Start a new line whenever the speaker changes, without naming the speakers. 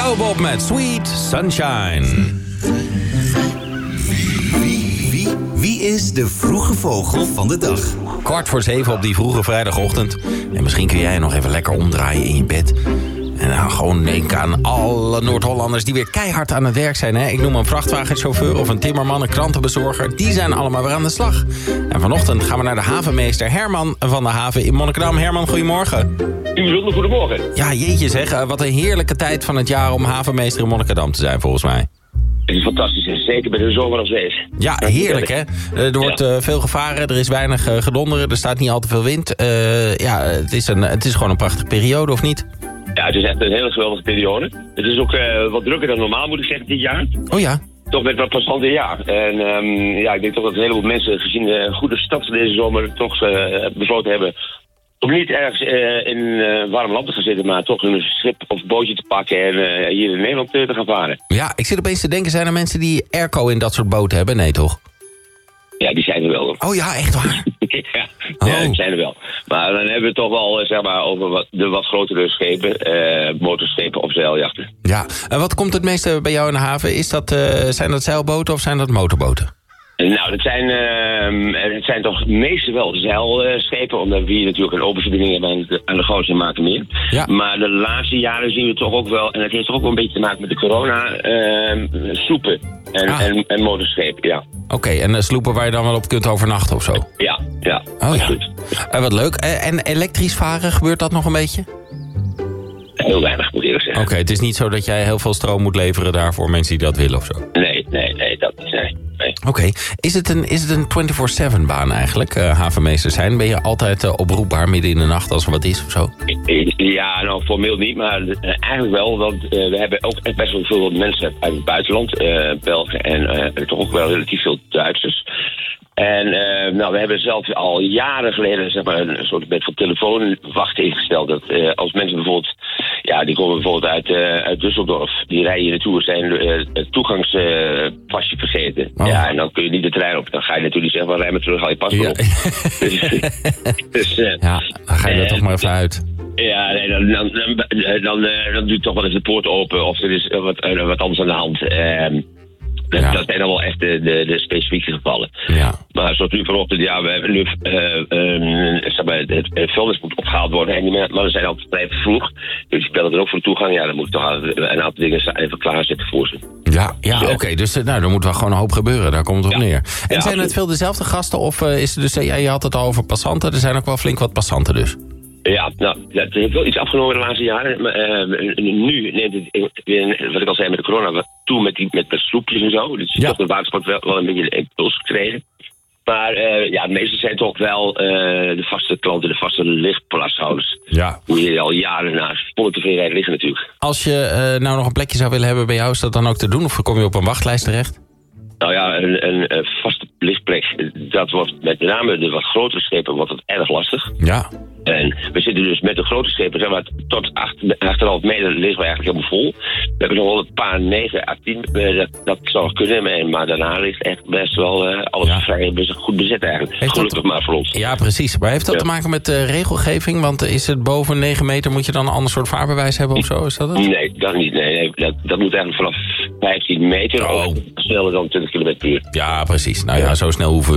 Douwe Bob met Sweet Sunshine.
Wie is de vroege vogel van de dag?
6:15 op die vroege vrijdagochtend. En misschien kun jij nog even lekker omdraaien in je bed. En dan gewoon denken aan alle Noord-Hollanders die weer keihard aan het werk zijn. Hè? Ik noem een vrachtwagenchauffeur of een timmerman, een krantenbezorger. Die zijn allemaal weer aan de slag. En vanochtend gaan we naar de havenmeester Herman van de haven in Monnikendam. Herman, goedemorgen.
Bijzonder goedemorgen.
Ja, jeetje zeg. Wat een heerlijke tijd van het jaar om havenmeester in Monnikendam te zijn, volgens mij.
Het is fantastisch, zeker bij de zomer als deze.
Ja, heerlijk hè. Er wordt veel gevaren, er is weinig gedonderen, er staat niet al te veel wind. Het is gewoon een prachtige periode, of niet?
Ja, het is echt een hele geweldige periode. Het is ook wat drukker dan normaal, moet ik zeggen, dit jaar.
Oh ja?
Toch met wat passanten jaar. En ik denk toch dat een heleboel mensen gezien de goede stad van deze zomer toch besloten hebben om niet ergens in warm land te gaan zitten, maar toch een schip of bootje te pakken en hier in Nederland te gaan varen.
Ja, ik zit opeens te denken, zijn er mensen die airco in dat soort boten hebben? Nee, toch?
Ja, die zijn er wel.
Oh ja, echt waar?
Ja, die zijn er wel. Maar dan hebben we het toch wel zeg maar, over de wat grotere schepen, motorschepen of zeiljachten.
Ja, en wat komt het meeste bij jou in de haven? Zijn dat zeilboten of zijn dat motorboten?
Nou, het zijn toch meestal wel zeilschepen, omdat we hier natuurlijk een open verbinding hebben aan de Goos en Makermeer. Ja. Maar de laatste jaren zien we toch ook wel, en het heeft toch ook wel een beetje te maken met de corona, sloepen en motorschepen, ja.
Oké, en sloepen waar je dan wel op kunt overnachten of zo?
Ja.
Oh ja. Wat leuk. En elektrisch varen, gebeurt dat nog een beetje?
Heel weinig, moet ik eerlijk zeggen.
Oké, het is niet zo dat jij heel veel stroom moet leveren daar voor mensen die dat willen of zo?
Nee, dat niet, nee.
Oké, is het een 24/7 baan eigenlijk, havenmeester zijn? Ben je altijd oproepbaar midden in de nacht als er wat is of zo?
Ja, nou formeel niet, maar eigenlijk wel. Want we hebben ook echt best wel veel mensen uit het buitenland, Belgen en toch ook wel relatief veel Duitsers. En we hebben zelf al jaren geleden zeg maar, een soort van telefoonwacht ingesteld. Dat als mensen bijvoorbeeld, die komen bijvoorbeeld uit Düsseldorf, die rijden hier naartoe, zijn het toegangspasje vergeten. Oh. Ja, en dan kun je niet de trein op. Dan ga je natuurlijk zeggen, rij maar terug, haal je paspoort op.
Dan ga je er toch maar even uit.
Ja, nee, dan doe je toch wel even de poort open of er is wat anders aan de hand. Dat zijn dan wel echt de specifieke gevallen. Ja. Maar zoals nu vanochtend, we hebben nu het vuilnis moet opgehaald worden. En die mannen zijn altijd vrij vroeg. Dus die bellen er ook voor de toegang. Ja, dan moet ik toch een aantal dingen even klaarzetten voor ze.
Ja, oké. Dus er moet wel gewoon een hoop gebeuren. Daar komt het op neer. En zijn het veel dezelfde gasten? Of is er dus, je had het al over passanten. Er zijn ook wel flink wat passanten dus.
Ja, het heeft wel iets afgenomen de laatste jaren. Nu neemt het, wat ik al zei met de corona, toe met sloepjes en zo. Dus toch de watersport wel een beetje de impuls gekregen. Maar de meeste zijn toch wel de vaste klanten, de vaste lichtplashouders. Ja. Die hier al jaren naar volle tevredenheid liggen natuurlijk.
Als je nou nog een plekje zou willen hebben bij jou, is dat dan ook te doen? Of kom je op een wachtlijst terecht?
Nou ja, een vaste lichtplek, dat wordt met name de wat grotere schepen wordt het erg lastig. Ja. En we zitten dus met de grote schepen, zeg maar, tot 8,5 meter liggen we eigenlijk helemaal vol. We hebben nog wel een paar 9 à 10, dat zou nog kunnen, maar daarna ligt echt best wel alles vrij goed bezet eigenlijk. Heeft gelukkig maar voor ons. Ja,
precies. Maar heeft dat te maken met regelgeving? Want is het boven 9 meter, moet je dan een ander soort vaarbewijs hebben of zo? Is dat het?
Nee, dat niet. Nee, dat moet eigenlijk vanaf 15 meter of sneller dan 20 km/h.
Ja, precies. Nou ja, zo snel hoeven we